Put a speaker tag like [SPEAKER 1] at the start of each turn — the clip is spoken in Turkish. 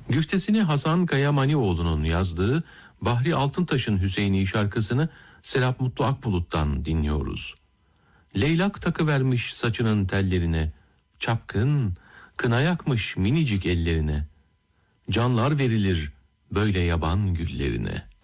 [SPEAKER 1] Güftesini Hasan Kayamanioğlu'nun yazdığı Bahri Altıntaş'ın Hüseyin'i şarkısını Serap Mutlu Akbulut'tan dinliyoruz. Leylak takıvermiş saçının tellerine, çapkın, kına yakmış minicik ellerine, canlar verilir böyle yaban güllerine.